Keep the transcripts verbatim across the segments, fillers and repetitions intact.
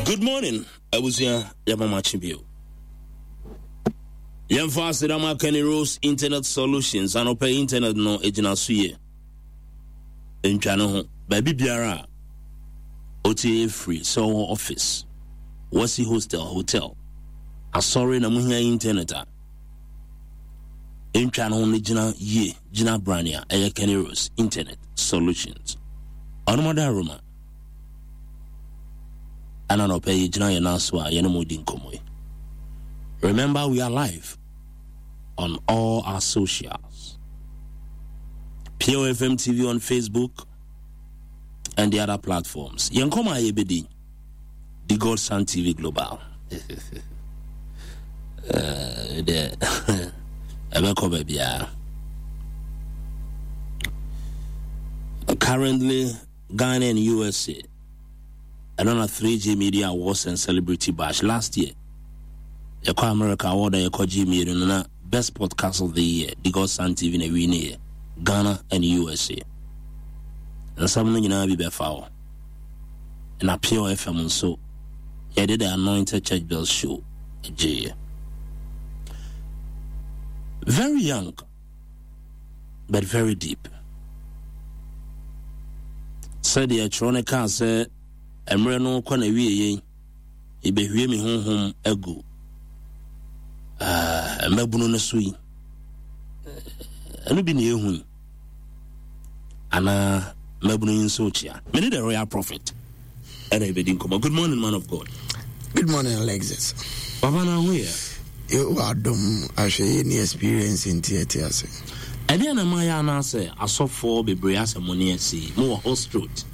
Good morning. I was here, Yamama Chibio. Yam fast Rama Kenny Rose Internet Solutions and Open Internet no Ejina Suye. In Chano, Baby Biara, O T A free, so office, Wasi Hostel Hotel, a sorry Namunia Internet. In Chano, Jina Ye, Jina Brania, Aya Kenny Rose Internet Solutions. Anumada Roma. Anano pay Jina Yanaswa Yanamudin Komwe. Remember, we are live on all our socials. P O F M T V on Facebook and the other platforms. Yankoma Yebedi, the Godson T V Global. The currently, Ghana and U S A. I don't know three G Media Awards and Celebrity Bash last year. Yako America Award and Yako G Media Best Podcast of the Year. The Godson T V in a winner. Ghana and U S A. And some of you know be befoul. And a P O F M so. I did the Anointed Church Bells show. J. Very young, but very deep. Said the Atronica said. Emre no kwana wie yen ibehwie me honhom agu ah mabunu no so yi anu bi ne ehun ana mabunu yin so chia me need the royal prophet and ebedin come. Good morning, man of God. Good morning, Alexis. Baba na hoye you adom ahwe any experience in theater ase ade na maya na say asofo bebre asemone asi mo host road.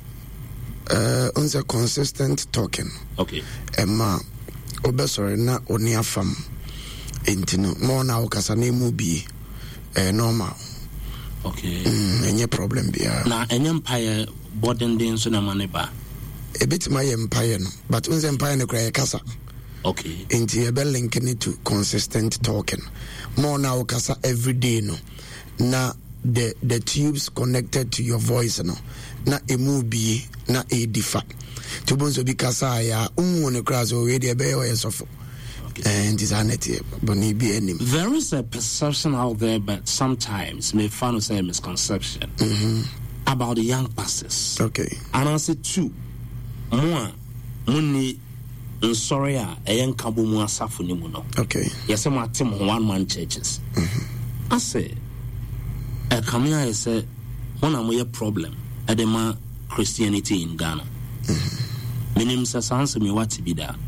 Uh, on the consistent talking. Okay. Emma, obesore na oni afam. Intino more na okasa na emu bi eh normal. Okay. Mm, any problem bia. Na any empire burden den so na mane ba. A bit my empire no, but on the empire no kra kasa. Okay. Into a bell linking it to consistent talking. More na okasa every day no. Na the the tubes connected to your voice no. Na emu bi na e difa to bonzo bi kasa ya unwo ne kra so we dey be o yesofo and disanity boni bi anim. There is a perception out there, but sometimes may find say misconception mm-hmm. about the young pastors. Okay. And I say two more money in sorry a young kabo mu asafo ni mu no. Okay. Yes, I'm at one man churches. Mm-hmm. I say a come here I say one am a problem at the man Christianity in Ghana. Minim sa sanse me what be there.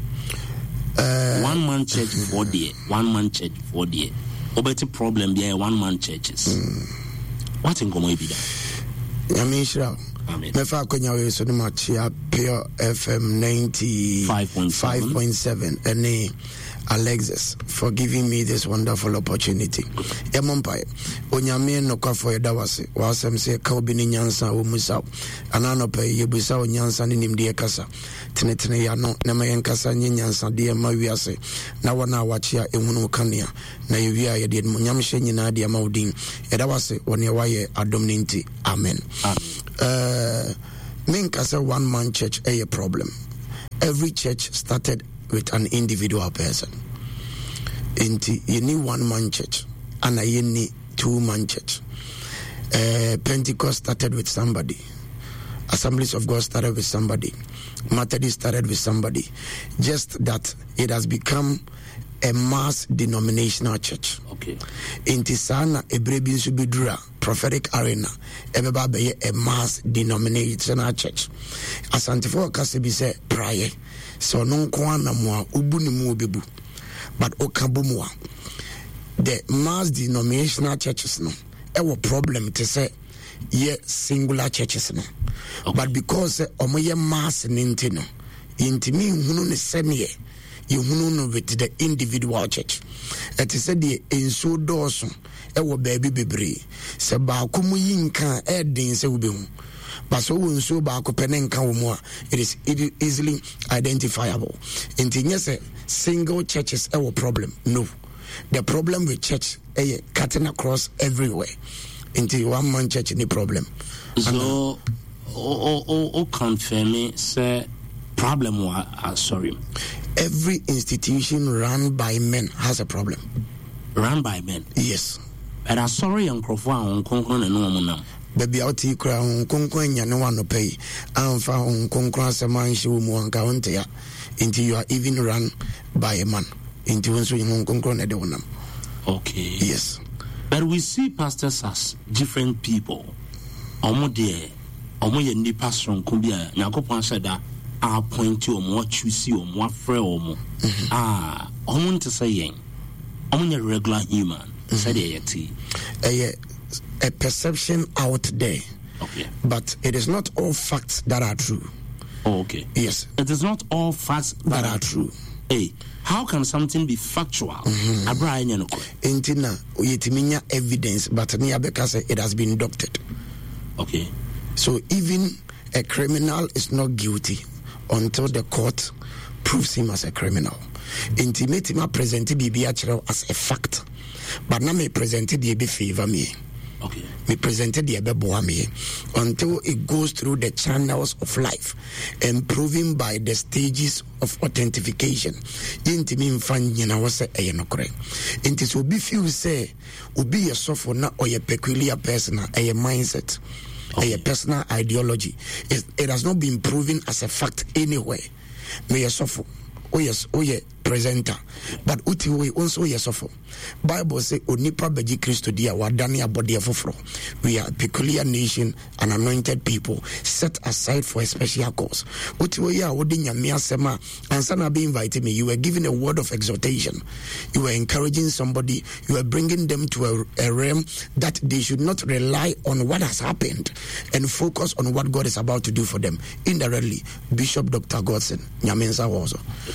Uh, one man church for there, one man church for there. Obeti problem there one man churches. Mm. What in go be there? Yami shira. Amen. Me fa konya we so ma chia P O F M ninety-five point seven and Alexis for giving me this wonderful opportunity. Emompai onyame no kwa for edawase wasem se ka obi ni nyansa wo musa anano pe yebusa onyansa ni nimde kasa tenetene ya no na mayen kasa nyansa de ma wiase na wona awachia ehunu kanea na yewia ye de nyamhye nyina de ma odin edawase woni waye adom ninti. Amen. Uh men kasa one man church a problem. Every church started with an individual person. Inti you need one man church and I need two man church. Uh, Pentecost started with somebody. Assemblies of God started with somebody. Methodist started with somebody. Just that it has become a mass denominational church. Okay. Inti sana ebrebi subidura prophetic arena ebeba be a mass denominational church. Asantifo kasebi say prayer. So non kwana mwa ubu ni mu obebu but okabu mwa the mass denominational churches no ewo problem to say ye singular churches no. Okay. But because omo ye mass ninti no intimi hunu ne semye you hunu no with the individual church et said the enso doso ewo baby bebre se ba ko mu yinka edin se ubehu. But so when so back it is easily identifiable. In the single churches our problem. No. The problem with church is cutting across everywhere. Into one man church any problem. So o o o confirm say problem? Uh, sorry. Every institution run by men has a problem. Run by men? Yes. And I'm sorry, Uncle Fang, Concon and Nomonam. Baby out here, crown, Concon, and no one to pay. I'm found Concon, a man, show more counter until you are even run by a man. Into one swing on Concon at the one. Okay. Yes. But we see pastors as different people. Omo de, omo ye nipa strong kumbia. Nyankopon said that I point you omo choose you omo afre omo. Ah, omo nte say yen. Omo ye regular human. Said ye a a perception out there. Okay. But it is not all facts that are true. Oh, okay. Yes. It is not all facts that, that are, are true. true. Hey, how can something be factual? Mm-hmm. Intina uyetiminya evidence, but near because it has been doctored. Okay. So even a criminal is not guilty until the court proves him as a criminal. Intimate ma present B B as a fact, but now me presented the favor me. Okay. Me presented the me until it goes through the channels of life and proven by the stages of authentication. Inti me fan yena wase eye no kore. Inti so be few say ubi a sofo na or a peculiar person a mindset. Okay. A personal ideology. It, it has not been proven as a fact anywhere. Me a sofo. Oh yes, oh yeah, presenter. But uti we also yes of Bible say onipa beji Christo dia wadani abodi afofro. We are a peculiar nation, an anointed people, set aside for a special cause. Uti we ya odi nyame asema ansa na be invited me. You were giving a word of exhortation. You were encouraging somebody. You were bringing them to a, a realm that they should not rely on what has happened and focus on what God is about to do for them. Indirectly, Bishop Doctor Godson Nyamensa also.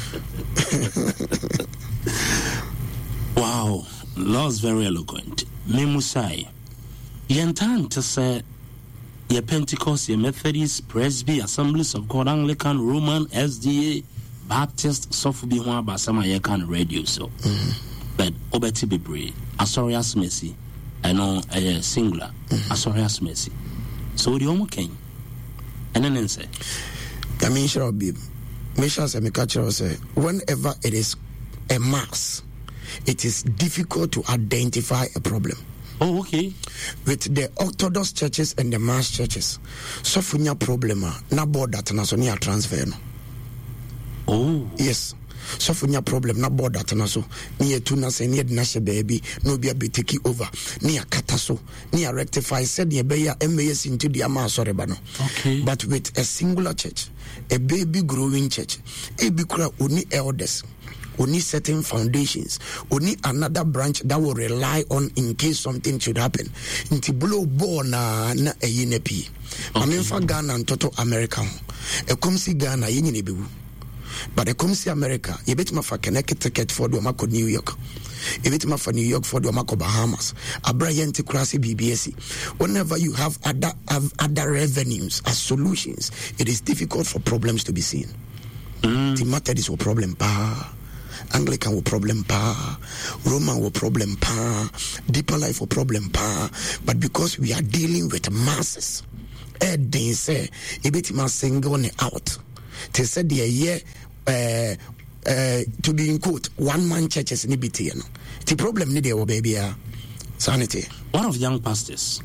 Wow, Lord's very eloquent. Memusai. Yentan to say ye Pentecost, ye Methodist, Presby, Assemblies of God, Anglican, Roman, S D A, Baptist, Sofubi Hwa Basama Yekan radio so. But Obeti Bibre, Asorias Messi, I know a singular, Asorias Messi. So the Omo King. And then say, I mean, sure, Bib. Misha Semikacha say, whenever it is a mass, it is difficult to identify a problem. Oh, okay. With the Orthodox churches and the mass churches, so funya problema na board that na so near transfer no. Oh, yes. So funya problem na board that na so near tuna say near nashe baby no be a bit take over near kataso near rectify said near be ya M A S into the ama sorry bano. Okay. But with a singular church, a baby growing church, a bikura uni elders, uni certain foundations, uni another branch that will rely on in case something should happen. Inti blow born na na a yinepi. Mamenfa Ghana and Toto America. A comsi Ghana yini bewu. But a comsi America, you bet my for connected ticket for the Mako New York. You bet my for New York for the Mako Bahamas. A Brian Tikrasi B B S C. Whenever you have other have other revenues as solutions, it is difficult for problems to be seen. Mm. The Methodist will problem pa. Anglican will problem pa. Roman will problem pa. Deeper Life will problem pa. But because we are dealing with masses, Ed they say, you bet my single out. They said the year uh, uh, to be in quote one man churches in B T. The problem need there baby uh, sanity. What of young pastors?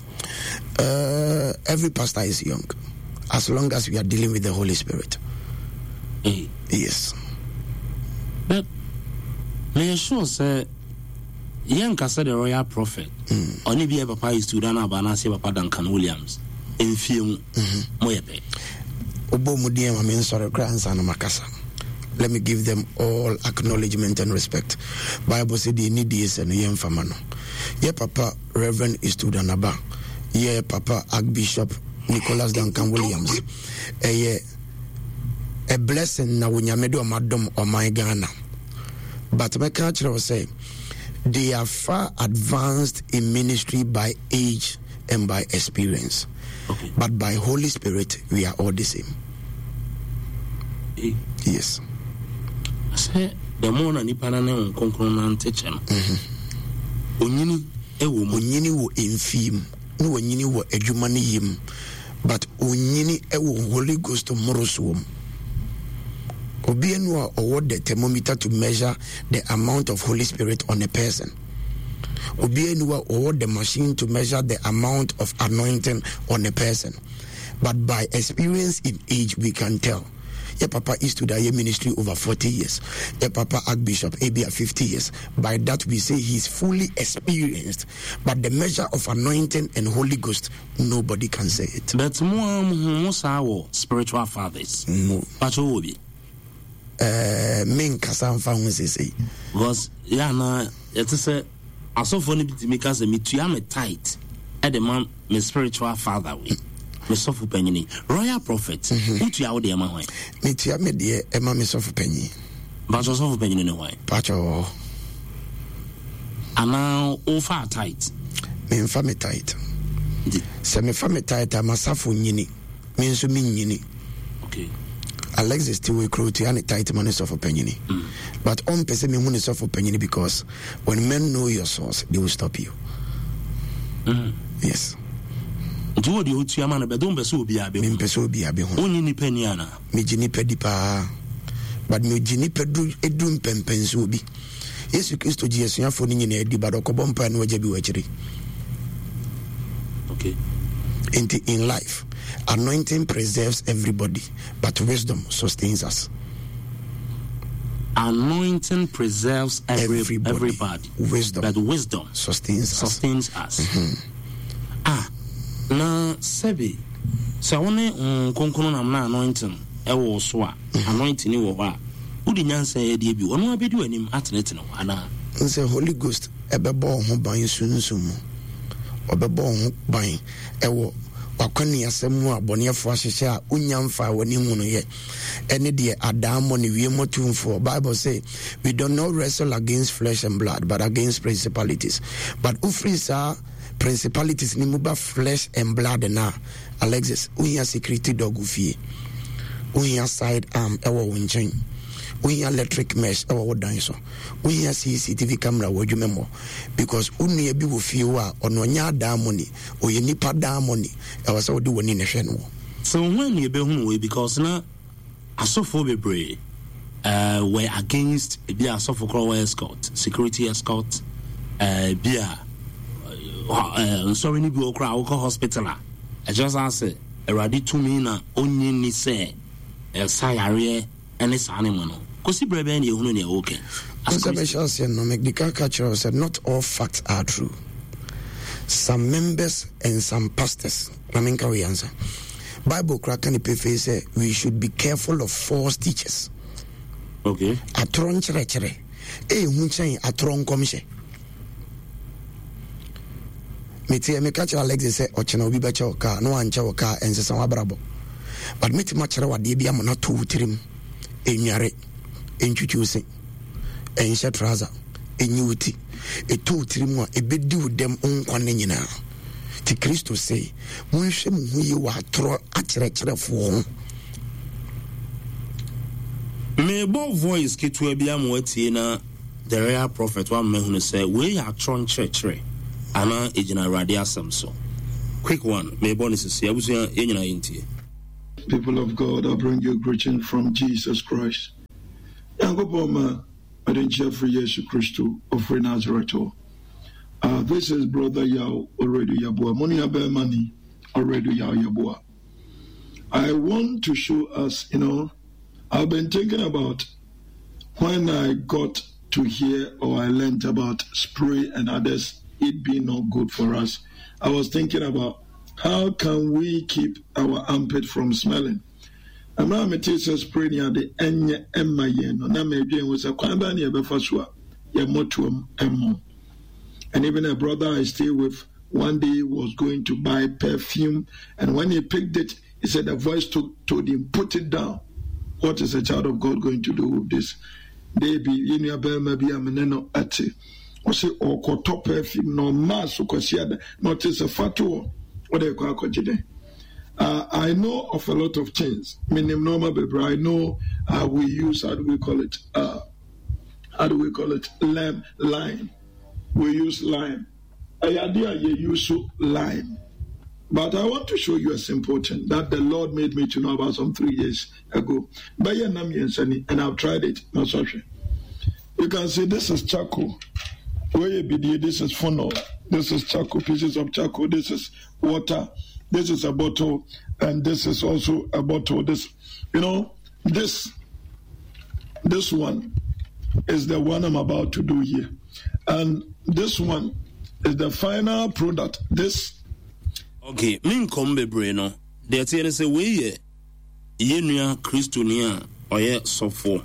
Uh, every pastor is young, as long as we are dealing with the Holy Spirit. Hey. Yes. But may I sure say young Casa the royal prophet only be a papa is to run up and say Papa Duncan Williams in film Moyepe. Obo Mudia Mamin sorry crans and Makasa. Let me give them all acknowledgement and respect. Bible said they need this and yen famano. Ye Papa Reverend Istudanaba. Ye Papa Archbishop Nicholas Duncan Williams. A a blessing na wunyamedo madam or my Ghana. But my culture will say they are far advanced in ministry by age and by experience. Okay. But by Holy Spirit, we are all the same. Hey. Yes. I say the more na nipa na ne nkonkron na nteche no. Onyini e wo mu. Onyini wo enfim. No onyini wo adwuma ne yim. But onyini e wo Holy Ghost moroso. Obi enu a award the thermometer to measure the amount of Holy Spirit on a person. Obi enu a award the machine to measure the amount of anointing on a person. But by experience in age, we can tell. Your papa is to the ministry over forty years. Your papa Archbishop Abia fifty years. By that we say he is fully experienced. But the measure of anointing and Holy Ghost, nobody can say it. But more our spiritual fathers. No. But who will be? Uh, men kasan found say. Because yeah, na it is a so funny because me to am tight at the man my spiritual father we. Me sofu penyi royal prophet utu ya wo de ma hwan me tia me de e ma me sofu penyi ba so sofu penyi ne hwan pacho ana o fa tight me mfa me tight se me fa me tight ama safo nyini me nso me nyini okay Alexis still we crew to any tight money sofu penyi ni mm. But on pese me hu ne sofu penyi because when men know your source they will stop you. Mm. Yes. Do the Utu Yamana, but don't be so be a bit. Impeso be a bit. Only ni penniana. Me Ginny Pedipa. But me Ginny Pedru Edum Pempens will be. Yes, you Christo G S you for in a dibado bompa and wajabi wetchery. Okay. In, in life, anointing preserves everybody, but wisdom sustains us. Anointing preserves every, everybody. everybody. Wisdom. But wisdom sustains, sustains us. us. Mm-hmm. Ah. Na sebi sa woni konkono na na anointing e wo so a anointing wo ho a udi nyansa e de bi wono abedi anim atenete no ana nse Holy Ghost e be bo ho ban sunsun mu obebo ho ban e wo wakwani asemu abonefo ahyehye a unyamfa woni hu no ye ene de adamo ne wie motumfo. Bible say we don't not wrestle against flesh and blood but against principalities. But ufrisa principalities ni muba flesh and blood na Alexis unya security dog fie unya side arm ewo wonchen unya electric mesh ewo wodan so unya C C T V camera wodwumemo because unu bi wo fie wa ono nya da money oye nipa da money ewo se wodi woni ne hwe no. So when you be hunu we because na asofo bebre uh were against be asofo crow escort security escort uh bia Uh, sorry, ni bi okra wo hospital a I just say eradi to me na onye ni say e sayare ene sane mo no kosi brebe na ehunu na okay as a special say no make the caricature said not all facts are true. Some members and some pastors I mean can we answer Bible crack and pefe say we should be careful of false teachers. Okay, atron chere chere e hu chen atron komishe meti me catch Alexis say ochena obi beche oka no anche oka ensesa wabrabo but meti ma chere wade bia mo na to wutirim enware entwutwuse enhye trouser enyiwuti eto wutirim a ebedi udem onkwane nyina ti Kristo say monhwe mu hu ye wa atoro akere kere fo me bo voice ketu bia mo atie na the real prophet wa me hu say we ya tron church ana ejina radio asem so quick one me bonus is abusu enyina yintie. People of God, I bring you a greeting from Jesus Christ. Yangopoma Adencha for Yesu Christo of Nazareth. Uh, this is Brother Yao already Yabua. Money Abe Money already Yao Yabua. I want to show us, you know, I've been thinking about when I got to hear or I learned about spray and others, it being not good for us. I was thinking about how can we keep our armpit from smelling? I'm not a spray near the Enya Emma Yen, and I'm a doing was a Kwambani Befasua, Yamotuum Emo. And even a brother I stay with one day was going to buy perfume, and when he picked it, he said a voice told, told him, put it down. What is a child of God going to do with this? Baby, you know, maybe I'm an eno ati. Or say, or top perfume, no mass, or cosiada, not as a fatu, what they call a Uh, I know of a lot of things. Meaning, normal baby, I know uh, we use, how do we call it? Uh, how do we call it? Lime. lime. We use lime. I idea you use lime. But I want to show you a simple thing that the Lord made me to know about some three years ago. And I've tried it. You can see this is charcoal. This is funnel. This is charcoal, pieces of charcoal. This is water. This is a bottle. And this is also a bottle. This, you know, this, this one is the one I'm about to do here. And this one is the final product. This. Okay, min kombe breno. De tiene se we ye nua Kristonia oye sofo.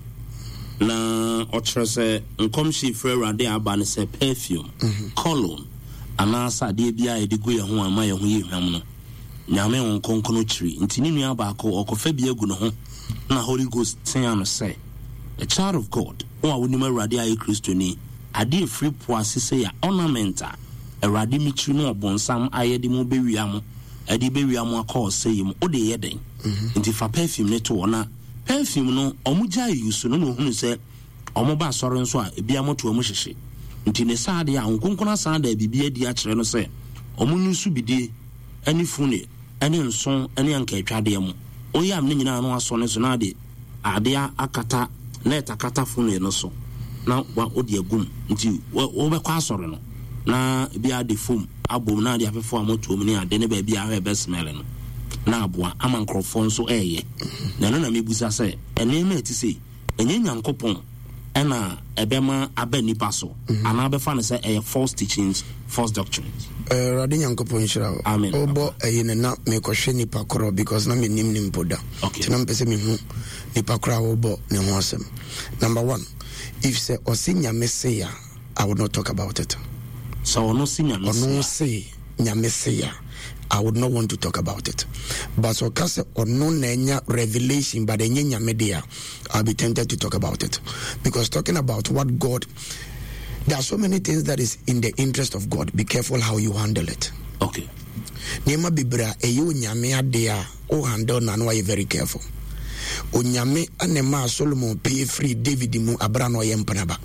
Na otre se nkom shi frere ade aba ne se perfume, mm-hmm. cologne, anasa de bia e de go ye ho ama ye ho ye hwam no. Nyame won konkono chiri. Ntini nua ba ko okofa bia gu no ho. Na Holy Ghost ten say, a child of God, o a woni ma rade aye Kristoni, ade free poase se ya ornamenta. Erade mitri no obonsam ayede mo bewiam ade bewiam akọ sayim o de yeden nti fa perfume ne to na perfume no omuja use no no hunu se omoba soro nso a ebiam to omu hyehye nti ne saade a nkonkona saade bibia di a kire no se omunu su bidie ani fune ani nson ani anka atwade mo oyam ne nyina no aso ne so na de ade akata net akata fune no so na wa odi agum nti wo be kwa asoro no na bia de foam abom na de afefo amoto mu ne ade ne ba bia ha be smell no na aboa ama nkrofo nso eye na no na mebusa se ene ma ti se enye nyankopon ena ebema abani paso ana be fa ne se eye false teachings, false doctrines. eh radi nyankopon shira amen obo eye ne na me ko hwe nipa koro because na me nim nim poda tina mpese me hu nipa koro obo ne ho asem. Number one, if say osinya meseya, I would not talk about it. So no sinya no say nyameseya, I would not want to talk about it. But so kase ono nenya revelation but enye nyamedia, I'll be tempted to talk about it. Because talking about what God, there are so many things that is in the interest of God. Be careful how you handle it. Okay. Nema bibra eyo nyame adea o handle na no, are very careful. O nyame anema Solomon pay free David mu abrano yempanaba.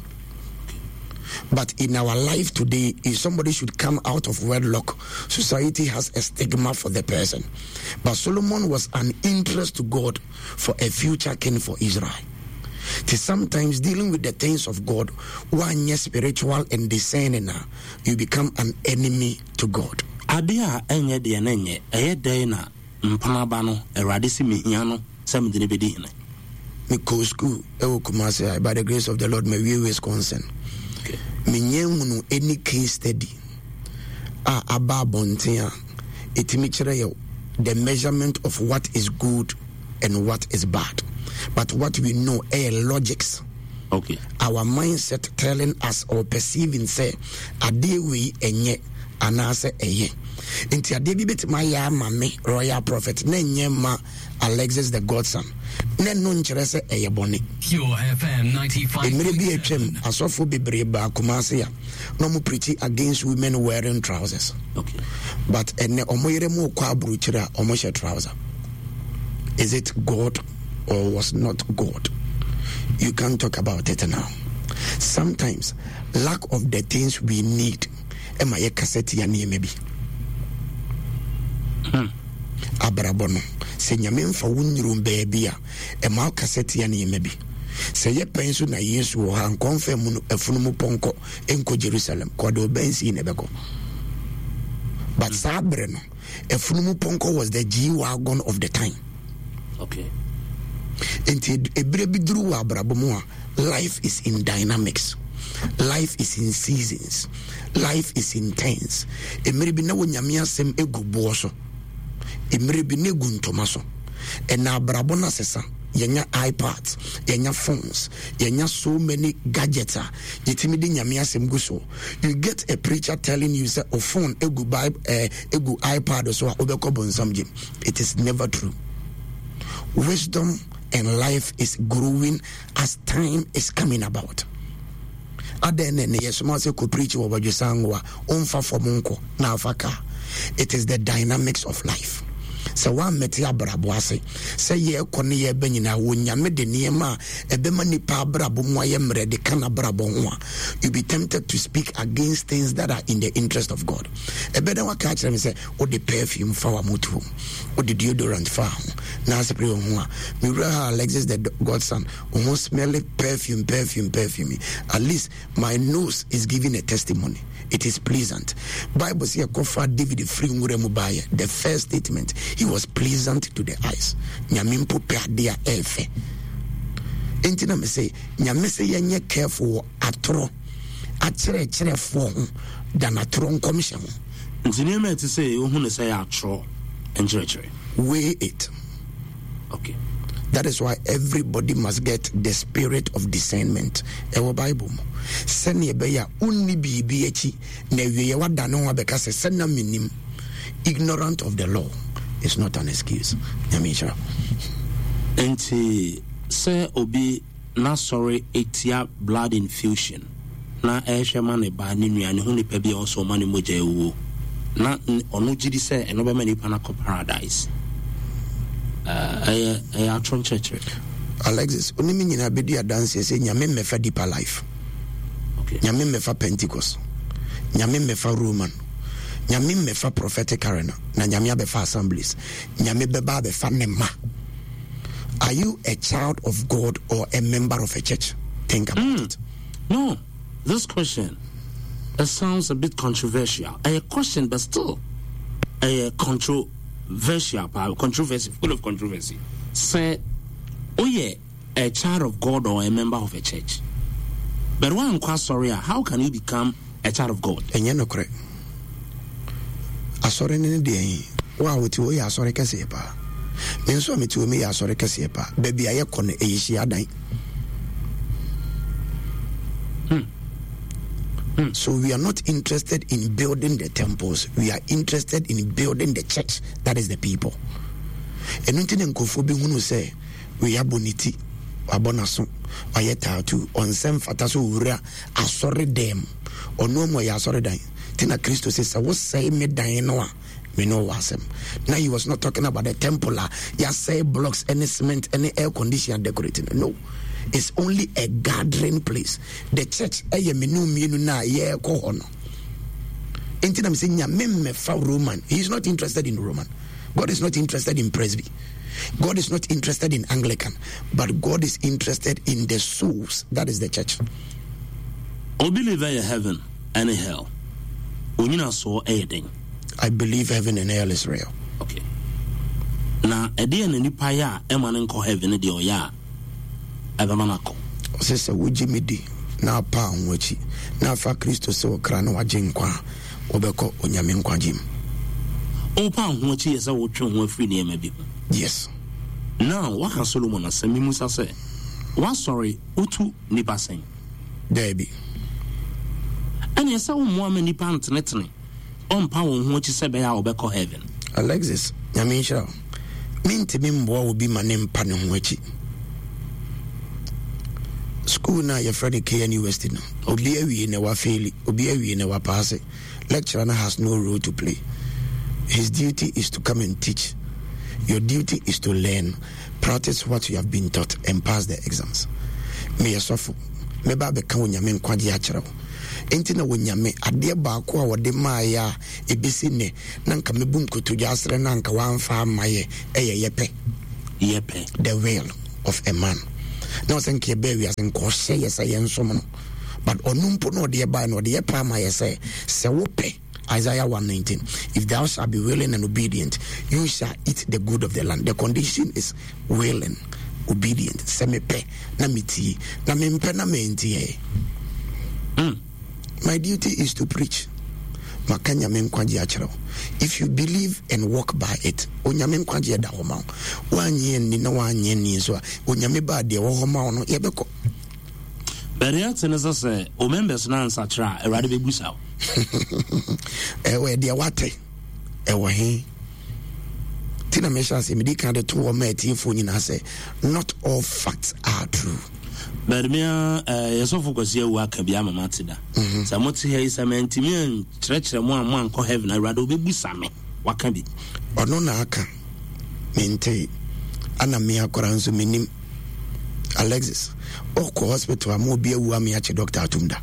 But in our life today, if somebody should come out of wedlock, society has a stigma for the person. But Solomon was an interest to God for a future king for Israel. To sometimes dealing with the things of God, when you're spiritual and discerning, you become an enemy to God. Adia enye de enye eye de na mpanaba no erade si mehia no sem de be di ne. Me go school e wo Kumasi by the grace of the Lord me we Wisconsin. Okay. Menyemu any case study ah aba bontia etimi kire yo the measurement of what is good and what is bad, but what we know are logics. Okay, our mindset telling us or perceiving say ade we enye anase eye enti ade bi betima ya mame royal prophet na enye ma Alexis the godson na no nkire se eye bone Pure F M ninety-five. Emre bi etwem asofo bebre ba Kumasi ya no mu preach against women wearing trousers. Okay, but ene omoyere mu kwa abruchira omo she trouser. Is it God or was not God? You can't talk about it now. Sometimes lack of the things we need ema ye cassette ya ni maybe hmm abrabono se nyame mfa wonyirum baabia ema cassette ya ni maybe se ye penso na Yesu ho han confirm no afunumu ponko enko Jerusalem ko do bensi ne beko but sabre no afunumu ponko was the G wagon of the time. Okay, enti ebre bidru wa abrabomo a life is in dynamics. Life is in seasons. Life is intense. Emre bi na wonyame asem egu boso. Emre bi na egu ntomaso. And na brabo na sesa yenya iPads, yenya phones, yenya so many gadgets. Yetimi di nyame asem gu so. You get a preacher telling you say o phone egu bible eh, egu iPad so obeko bonsam jim. It is never true. Wisdom and life is growing as time is coming about. Adene ne yesoma se ko preach wo badwesangwa onfa fomunko na afaka. It is the dynamics of life. sɛ woammɛte abrabɔ ase sɛ yɛkɔ ne yɛbɛ nyinaa wɔnyame de nneɛma a ɛbɛma nipa abrabɔ mu ayɛ mmerɛ de ka n'abrabɔ ho a you be tempted to speak against things that are in the interest of God. ɛbɛda waka kyerɛ me sɛ wode perfume fa wa moto wode deodorant fa ho na spray ho a mewura ha Alexis the godson who smell perfume perfume perfume at least my nose is giving a testimony. It is pleasant. Bible says David free the first statement, he was pleasant to the eyes. Nyamimpo pe adia efe. Enti na me say nyame say yenye careful atro akyere kyere fo than atro nkomhye ho. Enti ne me te say wo hu ne say atro enkyere kyere. Weigh it. Okay. That is why everybody must get the spirit of discernment. Ewo Bible mo. Sene be ya unni bibi echi na wiye wada no abeka se sena minim. Ignorant of the law is not an excuse. Nyamisha. Enti se obi na sorry etia blood infusion. Na ehwe ma ne ba ne nua ne ho ne pa bi also ma ne moja ewu. Na onu gidi se eno be ma ne pa na ko paradise. Uh, I I I from church. Alexis, only me nyina bedi adanse say nyame mefa deeper life. Okay. Nyame mefa Pentecost. Nyame mefa Roman. Nyame mefa prophetic arena. Na nyame abefa assemblies. Nyame beba abefa nema. Are you a child of God or a member of a church? Think about mm. it. No, this question it sounds a bit controversial. A question, but still a control. Controversial, controversy, full of controversy. Say, oh yeah, a child of God or a member of a church. But one quite sorry, how can you become a child of God? And you're not correct. I saw it in the day. Wow, to you, I saw it. Casepa. Then so me to me, I saw it. Casepa. Baby, I con a Asia dying. So we are not interested in building the temples. We are interested in building the church. That is the people. And nothing in Kofobi who say we are boniti, abonaso, ayetatu, on some fataso ura, a sorry them, or no more ya sorry dying. Tina Christo says, I was saying me dying no. We know wasem. Now he was not talking about the temple. Ya say blocks, any cement, any air conditioner decorating. No. It's only a gathering place. The church, I menu menu na ye ko hono. Inti I'm saying nyame fa Roman. He is not interested in Roman. God is not interested in Presby. God is not interested in Anglican. But God is interested in the souls. That is the church. I believe there heaven and hell. When you saw anything. I believe heaven and hell is real. Okay. Now, a day and any paya, Emanen ko heaven and the ya. Ebamanako. Sister, would you midi? Na pa unwachi. Na fa Christo so krano wa jinkwa. Obeko onyamenkwa jim. O pa unwachi yesa wotwe ho afri ne emabi. Yes. Now, what can Solomon asemi Musa say? What sorry, utu nipa sen. Debi. And yesa wo mo amani pa ntnetne. On pa wo ho chi sebe ya obeko heaven. Alexis, nyamenhira. Mintimi mboa obi manem pa ne ho achi. School na your friend K N U University no. Obi awie na wa fail, obi awie na wa pass. Lecturer has no role to play. His duty is to come and teach. Your duty is to learn, practice what you have been taught and pass the exams. Me yesofo, me ba be kan onyame nkwaje a kyerɛw. Enti na wonyame ade ba ko a wode maaya ebisi ne na nka mebu nkotodwa asre na nka wanfa amaye eye yepe. Yepe. The will of a man. No thank you baby as in koshe yesa yensom. But onumpo no de ba no de yepa ma yesa se wope. Isaiah one nineteen. If thou shalt be willing and obedient, you shall eat the good of the land. The condition is willing, obedient. Semepe na miti na mempe na menti. Mm. My duty is to preach. Makanya menkwaji achero. If you believe and walk by it, onyame nkwaji da homa. Wanye ni na wanye ni so. Onyame ba de wo homa no yebeko. Beria tenesa say o members na ansatra erade bebusa. Ewe de wate. Ewe he. Tina mesha se medi kan de to o ma tinfo nyina say not all facts are true. Bermia eh yesofo kwasi awu aka bia mama tida. Sa moti he isamenti mi kyerɛkyerɛ mo a mo anko heaven erade obebusa me waka bi. Ono na aka mente ana me akora nso menim Alexis oko hospital am obi awu am ya che doctor atumda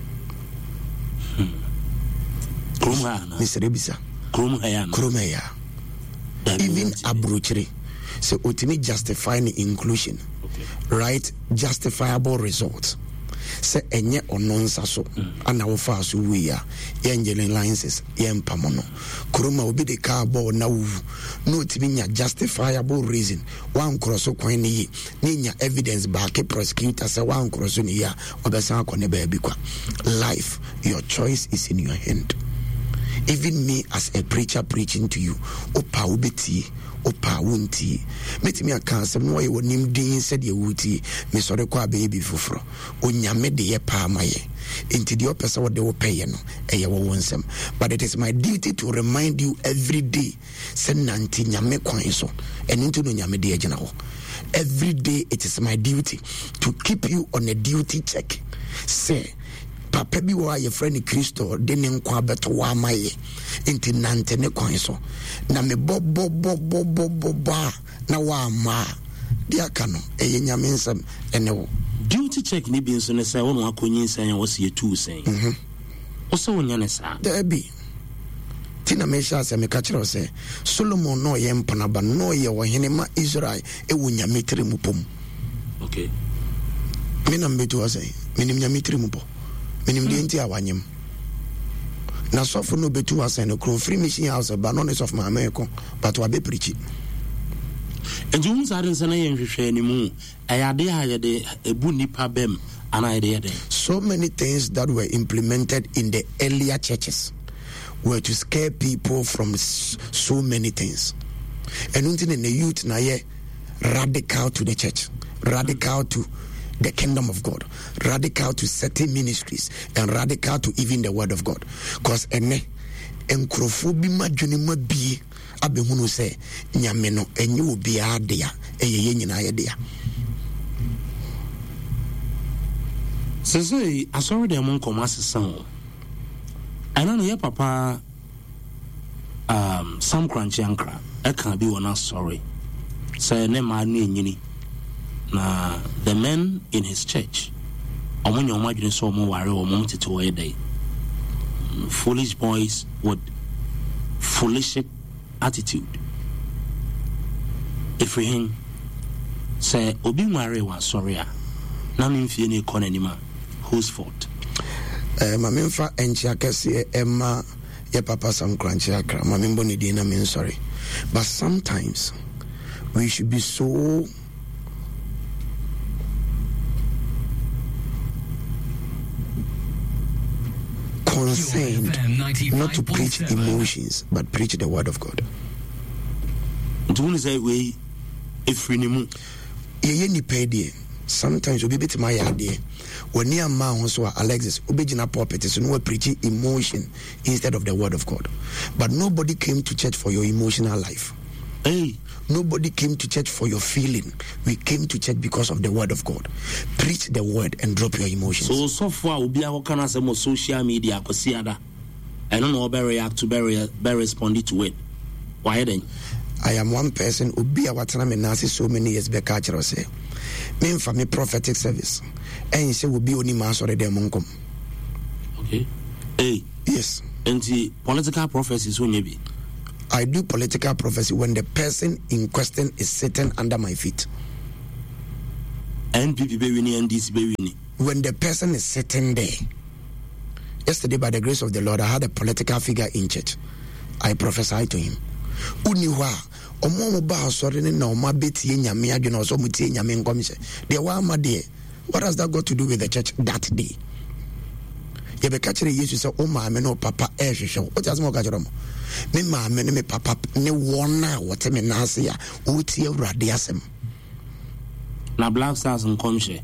kroma na Mister Ebisa kroma ya kroma ya even abrochire so otimi justify the inclusion okay. Right, justifiable results se enye ononsa so ana wo fa so wi ya yenjelen licenses yempamono kroma obi de car ball na wu no otimi nya justifiable reason wan cross kwan ne yi ne nya evidence back prosecutor say wan cross ne ya obesan akone ba bi kwa life your choice is in your hand. Even me as a preacher preaching to you opa ubeti opa wunti metimi aka asem no ye wonim din said ye wuti me sore kwa baby foforo onyame de ye pa amaye enti de opesa wo de wo peye no eye wo wonsem but it is my duty to remind you every day say nanti nyame kwan so eni nti no nyame de agina ho every day. It is my duty to keep you on a duty check. Say papa bi wa ye friend Kristo de ne nkwa beto wa maye enti nante ne kwan so na me bo bo bo bo bo bo ba na wa ma dia kano eye nyame nsam ene wo duty check ni bi nso ne say won akonyi nsan ya wo se tu sen mhm o so wonya ne sa da bi tina me sha se me ka kire se Solomon no ye mpana ba no ye wo hene ma Israel e wo nyame tire mu pom okay me na mbetu wa say me nim nyame tire mu pom minim de nti awanyem na sofo no betu asen no kro free mission house ba no ne sofo ma meko but wa be preach enju unzare sana yenhwehwe ni mu ayade ayade ebu nipa bem ana ayade. So many things that were implemented in the earlier churches were to scare people from so many things, and until in the youth na ye radical to the church, radical to the kingdom of God, radical to certain ministries, and radical to even the word of God. Because ene enkrofobi madwene mabi abehunu se nyame no enye obi adea eyeye nyina yedea. Sese asori de mon koma sesan. Ana no ye papa um Sam Crunchy Ankra e kan bi wona sorry. Say ne ma nu enyini. Na the men in his church omonye omadwene so omo ware omo tete wo yedai foolish boys with foolish attitude. If we say obi ware wa sorry a na memfie ne kɔ n'anima whose fault? Eh ma memfa enchia kese emma ye papa Sam Crunchy Ankra ma membo ne din na men sorry, but sometimes we should be so concerned not to preach emotions but preach the word of God. Do say we if we nimu ye ni pay sometimes we be my idea when near man so Alexis obejina pulpit so no preach emotion instead of the word of God. But nobody came to church for your emotional life. Hey, nobody came to church for your feeling. We came to church because of the word of God. Preach the word and drop your emotions. So so far we be can say more social media ko siada. I don't know how react to very very respond to it. Why then? I am one person who be a watana me nasi so many years back actually say. Me for me prophetic service. And say will be only man sorry dem monkom. Okay. Hey. Yes. And the political prophecies when you be. I do political prophecy when the person in question is sitting under my feet. N P P be winning and this be winning. When the person is sitting there. Yesterday, by the grace of the Lord, I had a political figure in church. I prophesied to him. Uniwa, omo ba sorry na o ma beti nyame adwena o so mutie nyame nkomse. De wa ma de. What has that got to do with the church that day? You be catch Jesus say o ma me no papa e hwehwe. What has mo catch them? Me ma me me papa ne wona what me na ase ya. O tie awurade asem. Na Black Stars nkomse.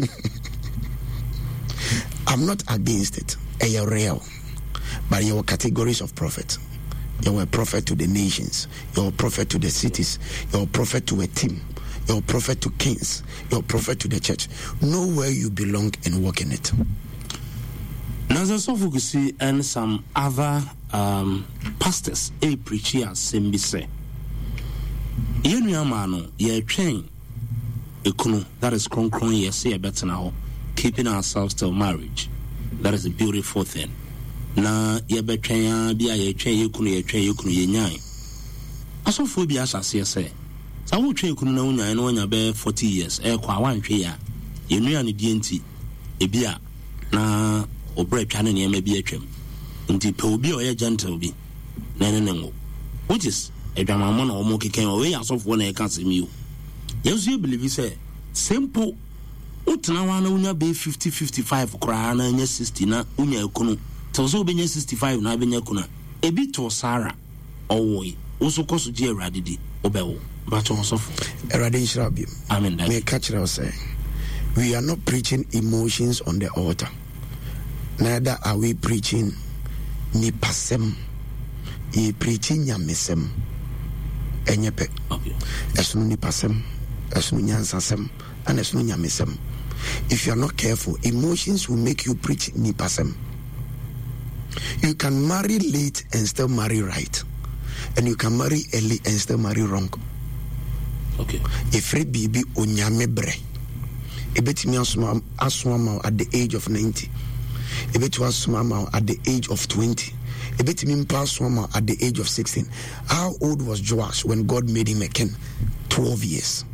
I'm not against it. You're real. But you're categories of prophets. You're a prophet to the nations. You're a prophet to the cities. You're a prophet to a team. You're a prophet to kings. You're a prophet to the church. Know where you belong and walk in it. Now, there's also Fukusi and some other um, pastors, a preacher, Simbi say. Yenu amano ye train ekunu, that is kron kron ye say better now, keeping ourselves till marriage. That is a beautiful thing. Na ye be train ya bia ye train ye kunu ye train ye kunu ye nyan. Aso fo bi asase say. Sa wo train kunu na unyan na onya be forty years. E kwa wan twe ya. Yenu ane die nti ebia na obre twa ne ne ma bi atwam. Nti pe obi o ye gentle bi. Na ne ne ngo. Which is edwamamo na omo keken o we asofo na e ka semi o. Yes, you believe say simple. Utna wana unya be fifty fifty-five kra na nya sixty na unya ekunu. So so be nya sixty-five na be nya kuna. Ebi to Sarah owoy. Oso koso je Erade di obewo. But osofo. Erade nshirabi. Amen. Me catch it say. We are not preaching emotions on the altar. Neither are we preaching ni pasem. Ye preaching nyamesem. Enyepe. Okay. Esunu ni pasem. Esunu nyansasem. And esunu nyamesem. If you are not careful, emotions will make you preach ni pasem. You can marry late and still marry right. And you can marry early and still marry wrong. Okay. If free baby onyame bre. Ebetimi asuma asuma at the age of ninety. Ebetu asuma at the age of twenty. Ebetimi mpa asuma at the age of sixteen. How old was Joash when God made him a king? twelve years.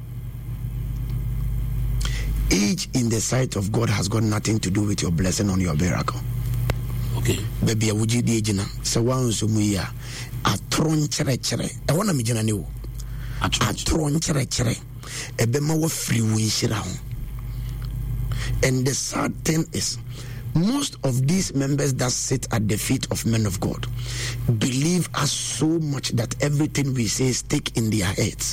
Age in the sight of God has got nothing to do with your blessing on your miracle. Okay. Baby, would you di jina? So one so muya atron chere chere. I wanna me jina niwo. Atron chere chere. Ebema wa free winshira. And the sad thing is, most of these members that sit at the feet of men of God believe us so much that everything we say stick in their heads.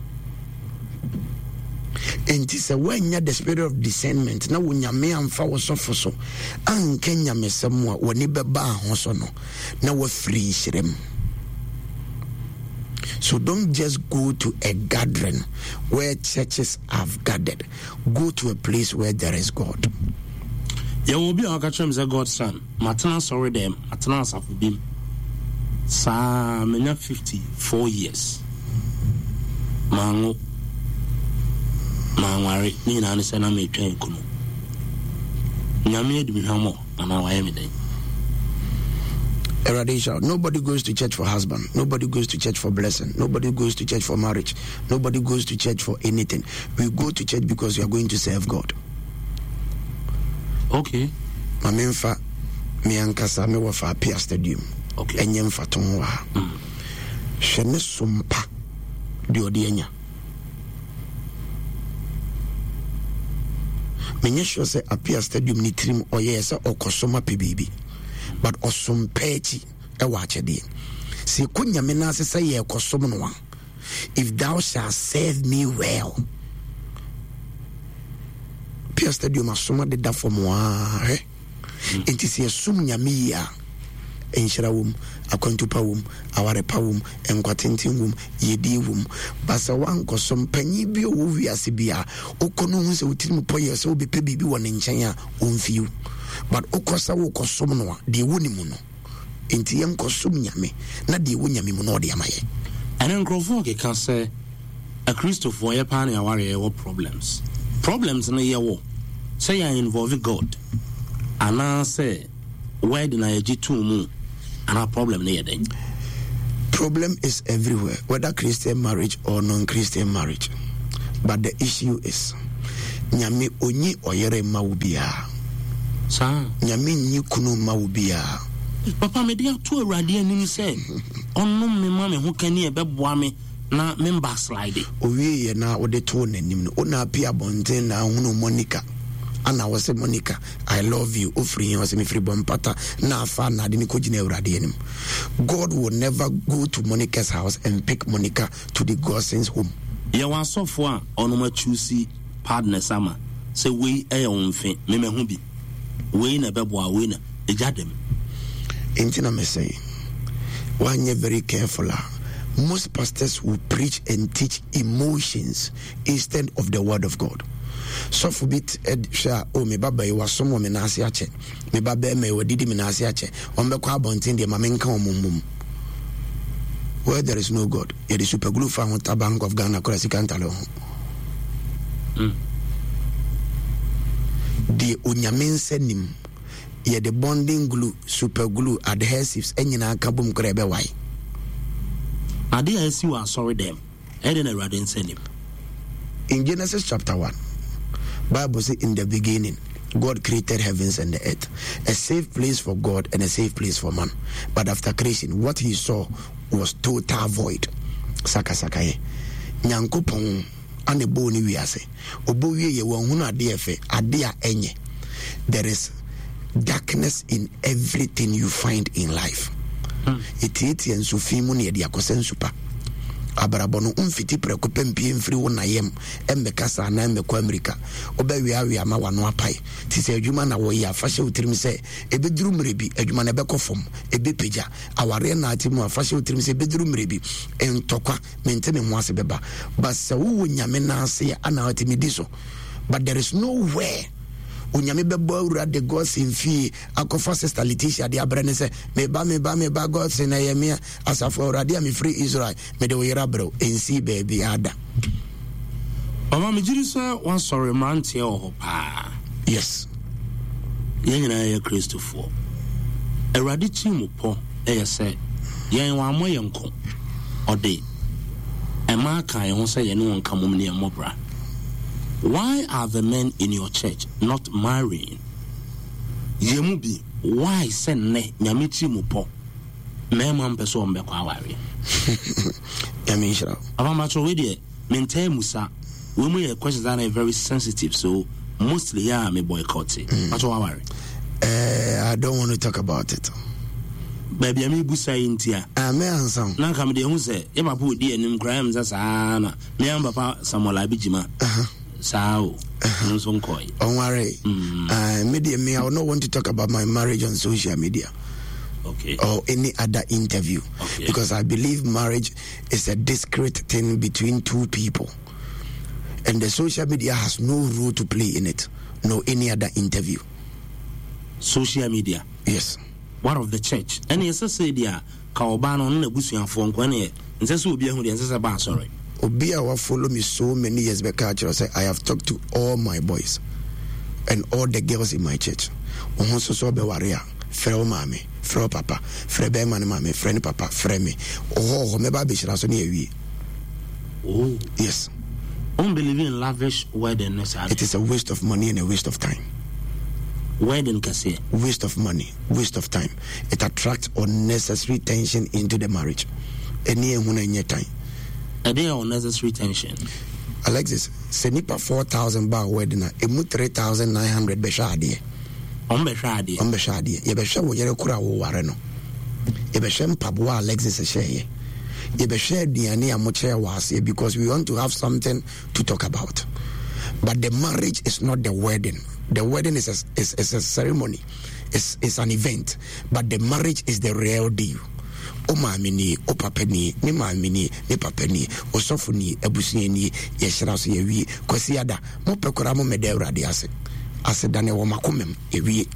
And it's a when you the spirit of discernment. Now when you may and for so for so, and Kenya me somewhat when you be ba hosono. Now we're free shirem. So don't just go to a gathering where churches have gathered. Go to a place where there is God. There will be a catcher as a God's son. Matana sorry them. Matana safubim. Sa menya fifty-four years. Mango. Mangwari. Ni na nisa na me train kuno. Nyame edumi hamo. Ana wa yemi day. Eradication. Nobody goes to church for husband. Nobody goes to church for blessing. Nobody goes to church for marriage. Nobody goes to church for anything. We go to church because we are going to serve God. Okay. Mamemfa me ankasa me wafa Apia Stadium. Okay. Enye mfa tonwa. Mm. Hwene sompa de odi anya. Menye sure say Apia Stadium ni trim oye se okosoma pe bibi. But osom pechi e wachede. Se kunya me na se say ye kosom no. If thou shalt serve me well. Apia Stadium asoma de da for mo eh. Enti se sum nyame ya enhyira wom akwantupa wom awarepa wom enkwatenten wom yedi wom basa wan kosom panyi bi o wiase bia okono hu se wotiri poye se obepe bibi won nchen a onfiu but okosa wo kosom no de woni mu no enti yen kosom nyame na de wo nyame mu no de amaye enen grofo ke ka se a Christopher ye pa na aware ye wo problems problems na ye wo say you involve God ana say where did I get to mu and a problem near then? Problem is everywhere, whether Christian marriage or non-Christian marriage. But the issue is nyame onyi oyere maubia. Sa nyame nyi kunu maubia. Papa me dia to Erade anim say onno me ma me ho kani e beboa me na me backslide. Owie ye na ode to nanim no ona apia bonten na hunu Monica. Ana was Monica, I love you. Offering was me free bompata. Na fa na de ko gina Erade anim. God will never go to Monica's house and pick Monica to the Godson's home. Ye wan sofo a ono ma choose partner sama. Say we e onfe me me hu bi. We na beboa we na ejadem. Intina me say. One you very careful. Most pastors will preach and teach emotions instead of the word of God. So for bit ed sha o me baba you was someone me na ase ache me baba me wadidi me na ase ache on be kwa bontin de ma me nka omumum Where there is no God, it is super glue found with Bank of Ghana, Korasikantalon. The Unyamin senim, ye the bonding glue, super glue, adhesives, and yana kabum krebe why. I did see you are sorry them. I didn't rather send him. In Genesis chapter one, Bible says in the beginning, God created heavens and the earth, a safe place for God and a safe place for man. But after creation, what he saw was total void. Saka sakaye. Nyankopon ane bo ni wiase. Obo wie ye won hunu ade efe, ade a enye. There is darkness in everything you find in life. Iti iti ensu fimu ni edi akose nsupa. Abarabono umfiti preko pempie mfiri wo nayem embeka sa na embeko America oba wi awi ama wano apai ti se adwuma na wo ya fashe utirim se ebeduru mrebi adwuma na beko fom ebepeja aware na ati mu afashe utirim se ebeduru mrebi entokwa mentene mu ase beba basa wo nyame na ase ana atimidi so, but there is nowhere unyame bebo awura de gods in fee akofa sister Leticia de abrane se me ba me ba me ba gods na yemia asafo awurade am free Israel me de oyera bro ensi baby ada Mama me jiri so one sorry man tie o pa. Yes, yen na ye Christopher awurade chimu po e se yen wa mo yenko ode e ma kan ho se yen won kamom ne mobra. Why are the men in your church not marrying? Yemubi, why send ne nyamichi mupo? Me man peso mbe kwa wari. Yamishra. Abamacho we dey maintain musa. We mu questions that are very sensitive, so mostly yeah me boycott it. Macho wari. Eh, I don't want to talk about it. Baby, I'm busa intia. Ah, me ansam. Na kam de hu se, e ma pu di enim kra am za sa na. Me am papa Samuel Abijima. Uh-huh. Sao, no son koi. Don't worry. Uh, media me, I will not want to talk about my marriage on social media. Okay. Or any other interview. Okay. Because I believe marriage is a discreet thing between two people. And the social media has no role to play in it. No any other interview. Social media? Yes. What of the church? And yes, I say, dear, Kaobano, no Busian phone, Quene, and says will be a hoodie, and sorry. Obia will follow me so many years back. I say I have talked to all my boys and all the girls in my church. Once so be warrior, freo mami, freo papa, freo be man mami, friend papa, friend me. Oh, me ba be shira so near. Oh, yes. Unbelieving in lavish wedding. It is a waste of money and a waste of time. Wedding can say waste of money, waste of time. It attracts unnecessary tension into the marriage. Any one in your time. A day of unnecessary tension. Alexis, senipa four thousand bar wedding, emu three thousand nine hundred beshadi. On beshadi. On beshadi. Yebesha wo yere kura wo ware no. Yebesha mpabwa Alexis a share. Yebesha diani amoche wase because we want to have something to talk about. But the marriage is not the wedding. The wedding is a, is, is a ceremony. It's, it's an event. But the marriage is the real deal. O mamini, o papeni, ni mamini, ni papeni, o sofuni, ebusini, yeshiraso yewi, kwesiada, mo pekora mo medewra di ase. Ase dane wo makomem, yewi.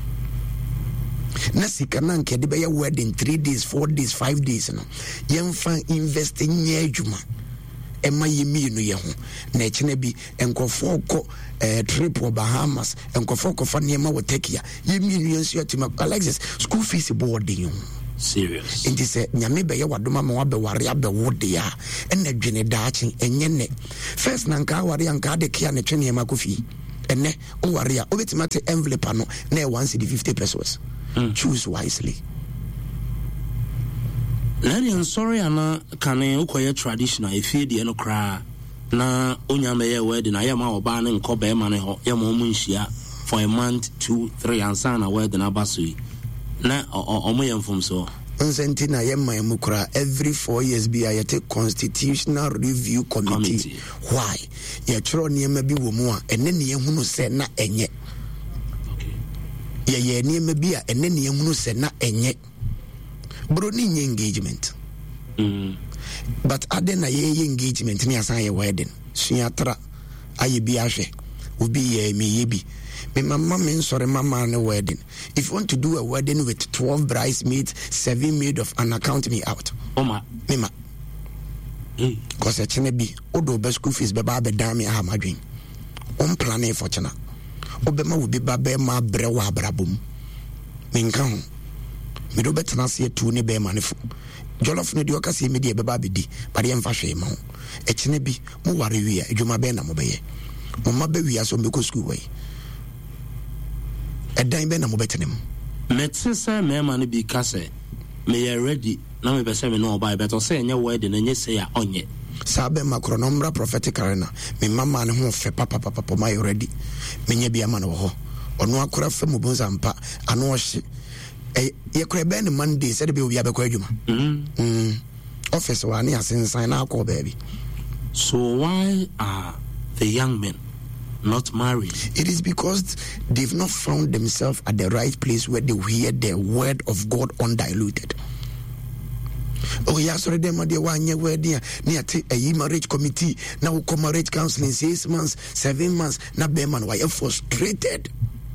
Na sika na nke de be wedding three days, four days, five days no. Yemfa invest nye adwuma. Ema yemi no ye ho. Na ekene bi enkofo ko eh trip wo Bahamas, enkofo ko fa niema wo Turkey. Yemi no yensu atima Alexis school fees boarding. Serious. It is a nyame be ye wadoma ma wabe ware abe wode ya enne dwene daachi enye ne first na nka ware anka de kia ne twene ma kofi enne o ware ya obetima te envelope ano na one cedi fifty pesos. Mm. Choose wisely. Lady, I'm sorry, Anna. Can I acquire traditional? If you didn't cry, na onyame wedding, I am our ban and cobe money, yamunshia for a month, two, three, and son a wedding abasui. Na or my from so. Unsentina yema mukra every four years be a constitutional review committee. committee. Why? Ye tro niema bi wo mu a ene ne hunu se na enye. Okay. Ye ye niema bi a ene ne hunu se na enye. Bro ni nye engagement. Mm. But ade na ye engagement ni asan ye wedding. Suatra aye bi ahwe. Obi ye me ye bi. Me mama mean sorry mama on a wedding. If you want to do a wedding with twelve bridesmaids, seven maid of an account me out. Oh my. Me ma. Because a chene bi odo be school fees be ba be dan me ha madwin. On plan for chena. Obema will be ba be ma bre wa brabum. Me nka ho. Me do betena se tu ne be manefo. Jollof ne di oka se me di e be ba be di. Ba de emfa hwe ma ho. E chene bi mo ware wi a edwuma be na mo be ye. Mo ma be wi aso me ko school way. E dan be na mo betenem. Metse se me ma ne bi ka se me ready. Na me pese me no oba beto say enye wedding enye say ya onye sabe makronombra prophetic arena me mama ne ho fe papa papa papa my ready me nya bia ma no ho ono akora fa mu bonza mpa ano ohye e ye kora be ne Monday said be obi abekwa adwuma mm mm office wa ne asensan na akọ baby. So why are the young men not married? It is because they've not found themselves at the right place where they hear the word of God undiluted. Oh yeah, sorry, them they one year wedding near a marriage committee now come marriage counseling six months, seven months. Na be man why frustrated.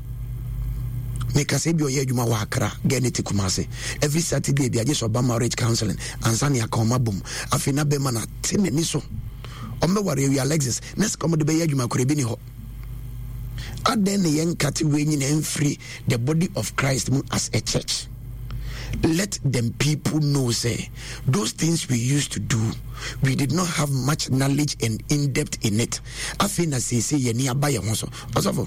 Make us say be oye juma wakra get it kumase every Saturday be just about marriage counseling and sani akoma boom. Afina be man atene ni so. Ombe ware we Alexis next come the be juma kurebi ni ho. Aden ne yen kati we nyina free the body of Christ as a church. Let them people know, say, those things we used to do, we did not have much knowledge and in-depth in it. I think I say, say, you nearby your also. Also,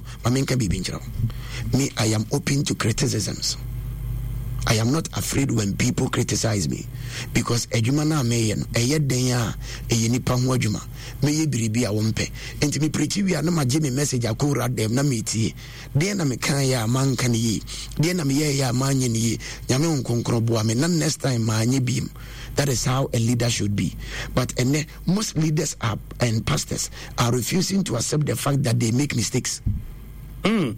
me, I am open to criticisms. I am not afraid when people criticize me because ejumana meyen eye den ya eye nipa ho adwuma meye biribi a wompe enti me preach wi na magye me message akora dem na metie den na me kan ya man kan yi den na me ye ya man nye ni nyame nkonkro bo ame na next time ma nye bim. That is how a leader should be. But and most leaders are and pastors are refusing to accept the fact that they make mistakes. Mm.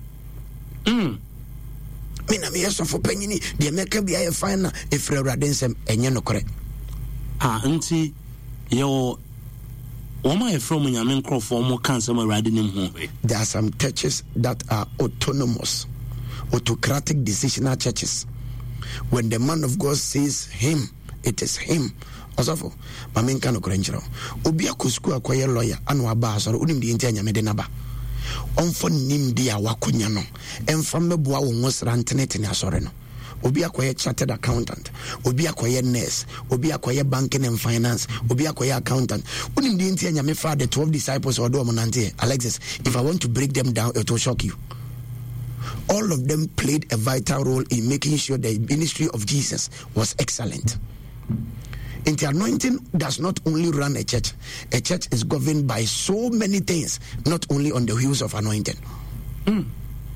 Mm. Mina me yeso for penyini de meka bia ye fine na efre radensem enye no kore ah nti yo woma e from nyame nkrofo mo kan sem awrade nim ho. There are some churches that are autonomous, autocratic decisional churches. When the man of God says him, it is him. Osofo mamen kan okore nchiro obi akosku akoye lawyer anu aba asoro unim de enti anyame de naba onfo nim dia wakonya no emfa meboa wo nwosra internet ni asore no obi akoye chartered accountant, obi akoye nurse, obi akoye banking and finance, obi akoye accountant unim de enti anyame fa the twelve disciples or do omonante Alexis. If I want to break them down, it will shock you. All of them played a vital role in making sure the ministry of Jesus was excellent. And the anointing does not only run a church. A church is governed by so many things, not only on the wheels of anointing. Mm.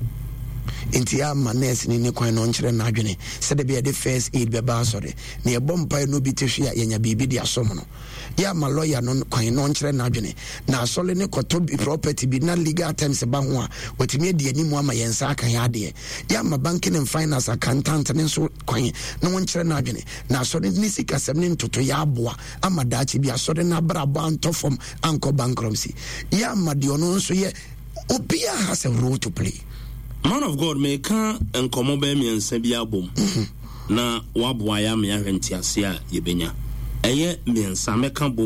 Inti ya manes ni ne kwan no nkyere na adwene se de be the first aid be ba sore na ye bompa no bi tehwe ya yenya bibi di asom no ya ma lawyer no kwan no nkyere na adwene na asole ne koto property bi na legal terms ba ho a watimi de ani mu ama yensa aka ya de ya ma banking and finance accountant ne so kwan no nkyere na adwene na asole ni sika sem ne ntoto ya aboa ama daachi bi asole na bra ba ntofom anko bankruptcy ya ma de ono nso ye obia has a role to play. Man of God may can and come over me and say, Bia boom. Na waboya me ahwenti ase a yebenya. Eye me nsa me kan